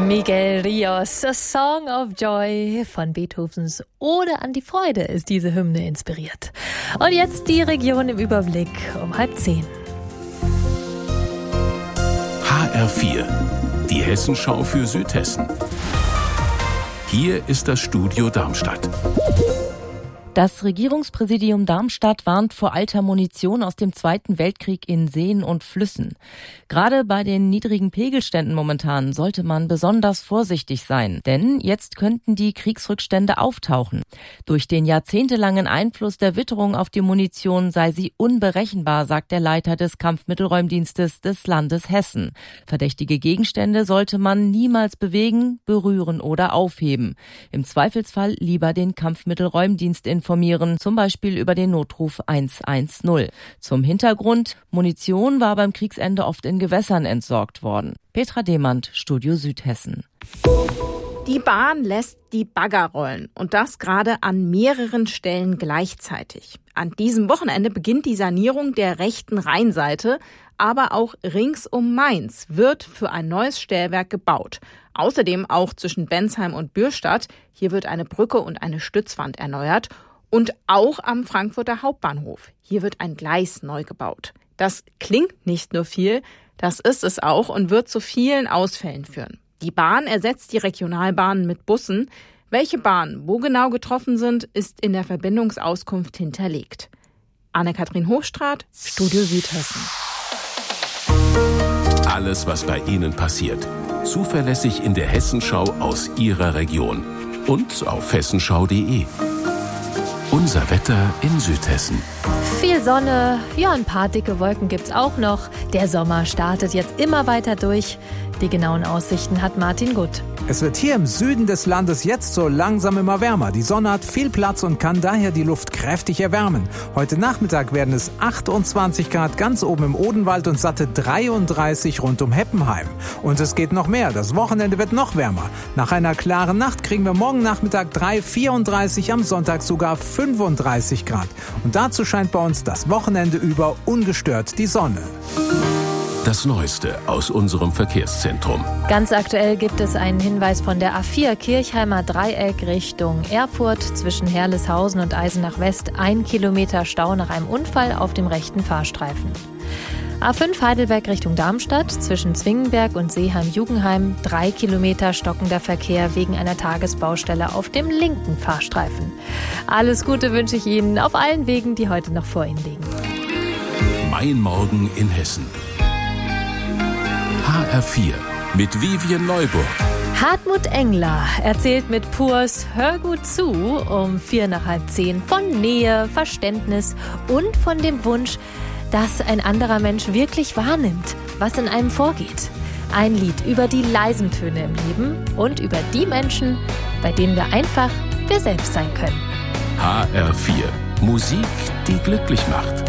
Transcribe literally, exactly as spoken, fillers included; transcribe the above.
Miguel Ríos, A Song of Joy von Beethovens Ode an die Freude ist diese Hymne inspiriert. Und jetzt die Region im Überblick um halb zehn. H R vier, die Hessenschau für Südhessen. Hier ist das Studio Darmstadt. Das Regierungspräsidium Darmstadt warnt vor alter Munition aus dem Zweiten Weltkrieg in Seen und Flüssen. Gerade bei den niedrigen Pegelständen momentan sollte man besonders vorsichtig sein, denn jetzt könnten die Kriegsrückstände auftauchen. Durch den jahrzehntelangen Einfluss der Witterung auf die Munition sei sie unberechenbar, sagt der Leiter des Kampfmittelräumdienstes des Landes Hessen. Verdächtige Gegenstände sollte man niemals bewegen, berühren oder aufheben. Im Zweifelsfall lieber den Kampfmittelräumdienst informieren. informieren, zum Beispiel über den Notruf eins eins null. Zum Hintergrund: Munition war beim Kriegsende oft in Gewässern entsorgt worden. Petra Demand, Studio Südhessen. Die Bahn lässt die Bagger rollen und das gerade an mehreren Stellen gleichzeitig. An diesem Wochenende beginnt die Sanierung der rechten Rheinseite, aber auch rings um Mainz wird für ein neues Stellwerk gebaut. Außerdem auch zwischen Bensheim und Bürstadt. Hier wird eine Brücke und eine Stützwand erneuert. Und auch am Frankfurter Hauptbahnhof. Hier wird ein Gleis neu gebaut. Das klingt nicht nur viel, das ist es auch und wird zu vielen Ausfällen führen. Die Bahn ersetzt die Regionalbahnen mit Bussen. Welche Bahnen wo genau getroffen sind, ist in der Verbindungsauskunft hinterlegt. Anne-Kathrin Hochstraat, Studio Südhessen. Alles, was bei Ihnen passiert. Zuverlässig in der Hessenschau aus Ihrer Region. Und auf hessenschau punkt de. Unser Wetter in Südhessen. Viel Sonne, ja, ein paar dicke Wolken gibt's auch noch. Der Sommer startet jetzt immer weiter durch. Die genauen Aussichten hat Martin Gutt. Es wird hier im Süden des Landes jetzt so langsam immer wärmer. Die Sonne hat viel Platz und kann daher die Luft kräftig erwärmen. Heute Nachmittag werden es achtundzwanzig Grad ganz oben im Odenwald und satte dreiunddreißig rund um Heppenheim. Und es geht noch mehr. Das Wochenende wird noch wärmer. Nach einer klaren Nacht kriegen wir morgen Nachmittag drei, vierunddreißig, am Sonntag sogar fünfunddreißig Grad. Und dazu scheint bei uns das Wochenende über ungestört die Sonne. Das Neueste aus unserem Verkehrszentrum. Ganz aktuell gibt es einen Hinweis von der A vier Kirchheimer Dreieck Richtung Erfurt zwischen Herleshausen und Eisenach West. Ein Kilometer Stau nach einem Unfall auf dem rechten Fahrstreifen. A fünf Heidelberg Richtung Darmstadt zwischen Zwingenberg und Seeheim-Jugenheim. Drei Kilometer stockender Verkehr wegen einer Tagesbaustelle auf dem linken Fahrstreifen. Alles Gute wünsche ich Ihnen auf allen Wegen, die heute noch vor Ihnen liegen. Mein Morgen in Hessen. H R vier mit Vivian Neuburg. Hartmut Engler erzählt mit Purs Hör gut zu um vier nach halb zehn von Nähe, Verständnis und von dem Wunsch, dass ein anderer Mensch wirklich wahrnimmt, was in einem vorgeht. Ein Lied über die leisen Töne im Leben und über die Menschen, bei denen wir einfach wir selbst sein können. H R vier. Musik, die glücklich macht.